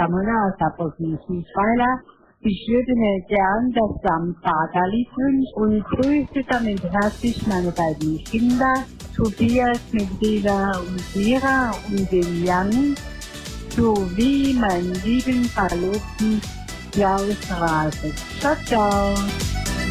Ramona Saposi-Weiler. Ich würde mir gern das Vaterlied wünschen und grüße damit herzlich meine beiden Kinder, Tobias, Medela und Mira und den Jan, sowie meinen lieben Verlobten Klaus Rase. Ciao, ciao.